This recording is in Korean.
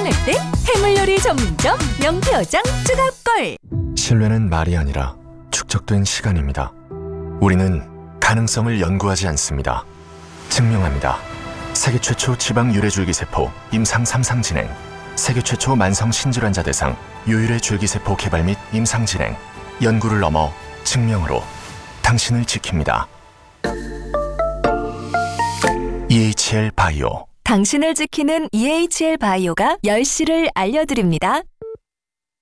땡 해물 요리 전문점 명표장 주갑걸. 신뢰는 말이 아니라 축적된 시간입니다. 우리는 가능성을 연구하지 않습니다. 증명합니다. 세계 최초 지방 유래줄기세포 임상 3상 진행, 세계 최초 만성 신질환자 대상 유일의 줄기세포 개발 및 임상 진행, 연구를 넘어 증명으로 당신을 지킵니다. EHL 바이오. 당신을 지키는 EHL 바이오가 10시를 알려드립니다.